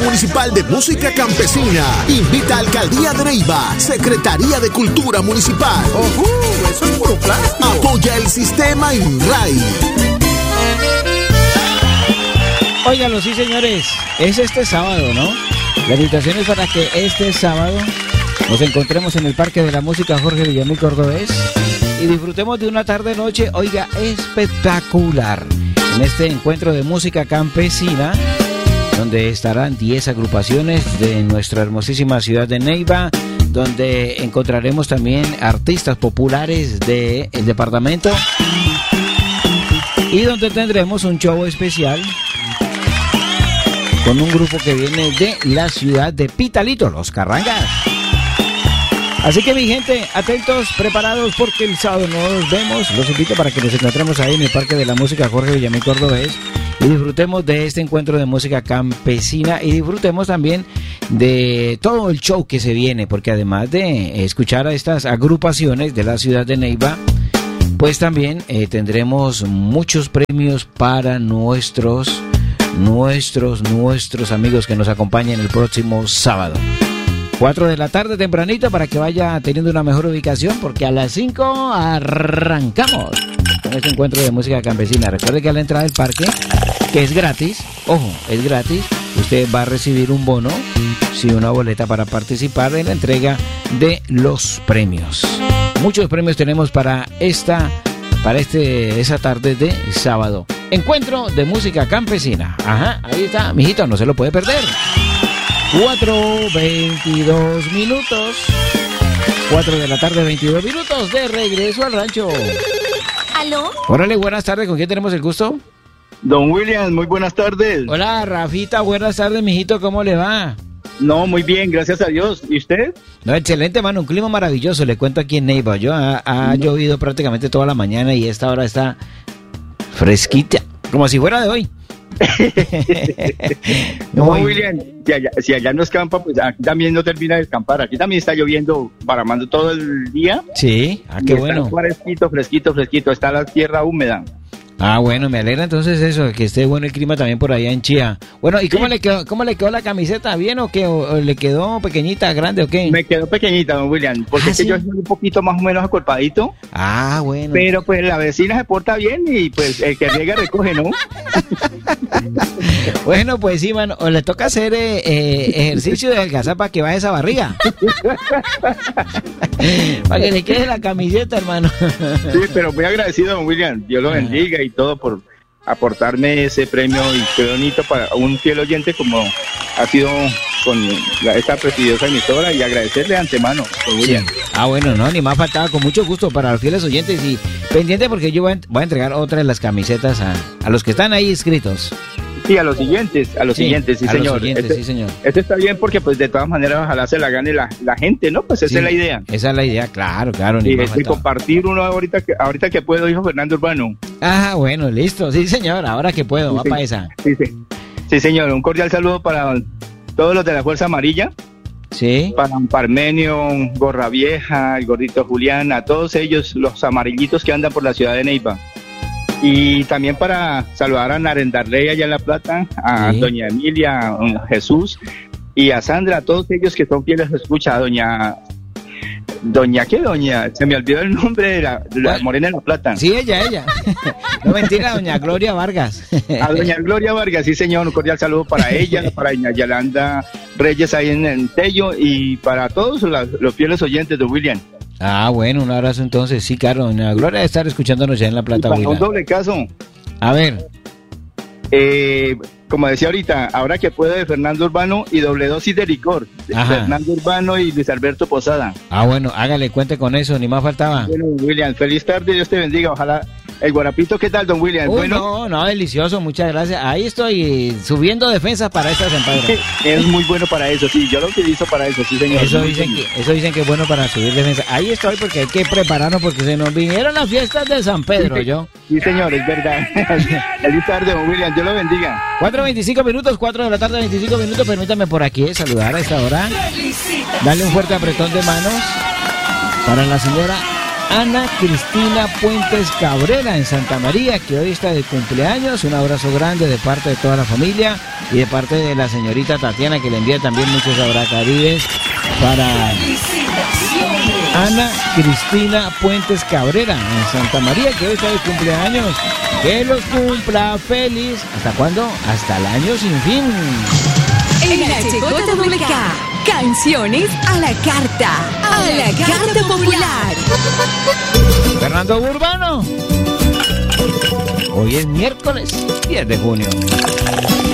Municipal de Música Campesina. Invita a Alcaldía de Neiva, Secretaría de Cultura Municipal. Eso es puro plástico. Apoya el sistema INRAI. Óiganlo, sí señores, es este sábado, ¿no? La invitación es para que este sábado nos encontremos en el Parque de la Música Jorge Villamil Cordobés y disfrutemos de una tarde-noche, oiga, espectacular, en este encuentro de música campesina, donde estarán 10 agrupaciones de nuestra hermosísima ciudad de Neiva, donde encontraremos también artistas populares del departamento y donde tendremos un show especial con un grupo que viene de la ciudad de Pitalito, los Carrangas. Así que mi gente, atentos, preparados, porque el sábado nos vemos. Los invito para que nos encontremos ahí en el Parque de la Música Jorge Villamil Cordobés y disfrutemos de este encuentro de música campesina y disfrutemos también de todo el show que se viene, porque además de escuchar a estas agrupaciones de la ciudad de Neiva, pues también tendremos muchos premios para nuestros amigos que nos acompañen el próximo sábado. 4 de la tarde tempranito para que vaya teniendo una mejor ubicación, porque a las 5 arrancamos con este encuentro de música campesina. Recuerde que a la entrada del parque, que es gratis, ojo, es gratis, usted va a recibir un bono, sí, una boleta para participar en la entrega de los premios. Muchos premios tenemos para esa tarde de sábado. Encuentro de música campesina. Ajá, ahí está, mijito, no se lo puede perder. 4:22 minutos. 4 de la tarde, 22 minutos, de regreso al rancho. ¿Aló? Órale, buenas tardes, ¿con quién tenemos el gusto? Don William, muy buenas tardes. Hola, Rafita, buenas tardes, mijito, ¿cómo le va? No, muy bien, gracias a Dios. ¿Y usted? No, excelente, mano, un clima maravilloso, le cuento aquí en Neiva. Ha llovido prácticamente toda la mañana y esta hora está fresquita, como si fuera de hoy. No, William, si allá no escampa, pues aquí también no termina de escampar. Aquí también está lloviendo, paramando todo el día. Sí, qué bueno. Está fresquito, está la tierra húmeda. Ah, bueno, me alegra entonces eso, que esté bueno el clima también por allá en Chía. Bueno, ¿y cómo le quedó la camiseta? ¿Bien o qué? ¿O le quedó pequeñita, grande o qué? Me quedó pequeñita, don William, porque es que yo soy un poquito más o menos acolpadito. Ah, bueno. Pero pues la vecina se porta bien y pues el que riega recoge, ¿no? Bueno, pues sí, mano, le toca hacer ejercicio de adelgazar para que baje esa barriga. Para que le quede la camiseta, hermano. Sí, pero muy agradecido, don William. Dios lo bendiga y todo por aportarme ese premio, y qué bonito para un fiel oyente como ha sido con esta prestigiosa emisora, y agradecerle de antemano, don William. Sí. Ah, bueno, no, ni más faltaba, con mucho gusto para los fieles oyentes, y pendiente porque yo voy a entregar otra de las camisetas a los que están ahí inscritos. Sí, a los siguientes, sí, señor. Los siguientes, sí, señor. Este está bien porque, pues, de todas maneras, ojalá se la gane la gente, ¿no? Pues esa es la idea. Esa es la idea, claro. Y compartir uno ahorita que puedo, dijo Fernando Urbano. Ah, bueno, listo, sí, señor, ahora que puedo, va para esa. Sí, señor, un cordial saludo para todos los de la Fuerza Amarilla. Sí. Para Parmenio, Gorra Vieja, el gordito Julián, a todos ellos, los amarillitos que andan por la ciudad de Neiva. Y también para saludar a Narendarley allá en La Plata, a doña Emilia, a Jesús y a Sandra, a todos ellos que son fieles escucha, a doña, se me olvidó el nombre de la morena de La Plata. Sí, ella. No, mentira, doña Gloria Vargas. A doña Gloria Vargas, sí, señor, un cordial saludo para ella, para doña Yolanda Reyes ahí en Tello, y para todos los fieles oyentes de William. Ah, bueno, un abrazo entonces. Sí, claro, doña Gloria de estar escuchándonos ya en La Plata. Para un doble caso. A ver. Como decía ahorita, ahora que puedo, de Fernando Urbano y doble dosis de licor. Fernando Urbano y Luis Alberto Posada. Ah, bueno, hágale, cuente con eso, ni más faltaba. Bueno, William, feliz tarde, Dios te bendiga, ojalá. El guarapito, ¿qué tal, don William? Bueno. No, delicioso, muchas gracias. Ahí estoy subiendo defensas para esta San Pedro. Es muy bueno para eso, sí, yo lo utilizo para eso, sí, señor. Eso dicen que es bueno para subir defensas. Ahí estoy porque hay que prepararnos porque se nos vinieron las fiestas de San Pedro, Sí, señor, es verdad. Feliz tarde, don William, Dios lo bendiga. 4:25 minutos, 4 de la tarde, 25 minutos. Permítame por aquí saludar a esta hora. Dale un fuerte apretón de manos para la señora Ana Cristina Puentes Cabrera en Santa María, que hoy está de cumpleaños. Un abrazo grande de parte de toda la familia y de parte de la señorita Tatiana, que le envía también muchos abracaribes para Ana Cristina Puentes Cabrera en Santa María, que hoy está de cumpleaños. Que los cumpla feliz. ¿Hasta cuándo? Hasta el año sin fin. En HJWK, canciones a la carta. A la carta popular. Fernando Urbano. Hoy es miércoles 10 de junio.